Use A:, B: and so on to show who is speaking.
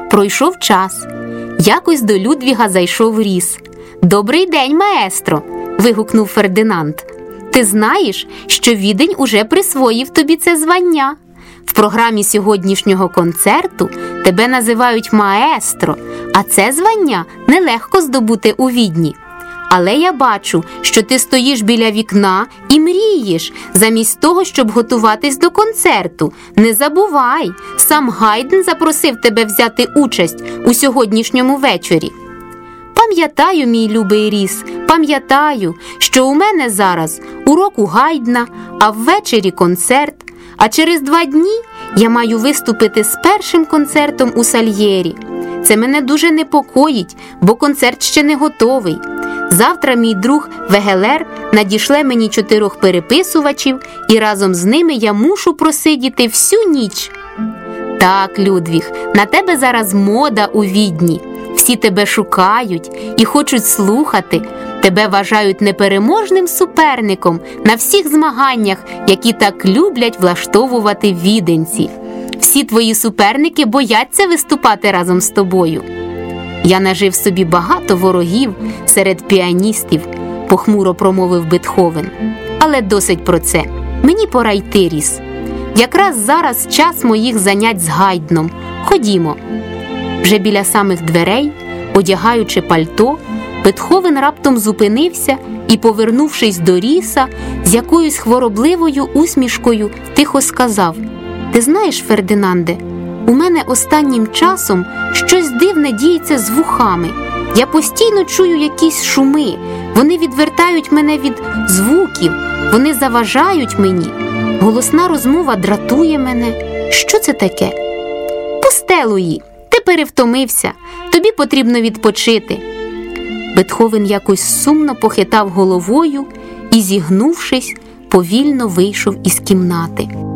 A: Пройшов час. Якось до Людвіга зайшов Ріс. «Добрий день, маестро!» – вигукнув Фердинанд. «Ти знаєш, що Відень уже присвоїв тобі це звання? В програмі сьогоднішнього концерту тебе називають маестро, а це звання нелегко здобути у Відні. Але я бачу, що ти стоїш біля вікна і мрієш, замість того, щоб готуватись до концерту. Не забувай, сам Гайдн запросив тебе взяти участь у сьогоднішньому вечорі». «Пам'ятаю, мій любий Ріс, пам'ятаю, що у мене зараз урок у Гайдна, а ввечері концерт, а через 2 дні я маю виступити з першим концертом у Сальєрі. Це мене дуже непокоїть, бо концерт ще не готовий. Завтра мій друг Вегелер надішле мені 4 переписувачів, і разом з ними я мушу просидіти всю ніч». «Так, Людвіг, на тебе зараз мода у Відні. Всі тебе шукають і хочуть слухати. Тебе вважають непереможним суперником на всіх змаганнях, які так люблять влаштовувати віденці. Всі твої суперники бояться виступати разом з тобою». «Я нажив собі багато ворогів серед піаністів», – похмуро промовив Бетховен. «Але досить про це. Мені пора йти, Ріс. Якраз зараз час моїх занять з Гайдном. Ходімо». Вже біля самих дверей, одягаючи пальто, Бетховен раптом зупинився і, повернувшись до Ріса, з якоюсь хворобливою усмішкою тихо сказав: «Ти знаєш, Фердинанде, у мене останнім часом щось дивне діється з вухами. Я постійно чую якісь шуми, вони відвертають мене від звуків, вони заважають мені. Голосна розмова дратує мене. Що це таке?» «Пусте, Луї, ти перевтомився, тобі потрібно відпочити». Бетховен якось сумно похитав головою і, зігнувшись, повільно вийшов із кімнати.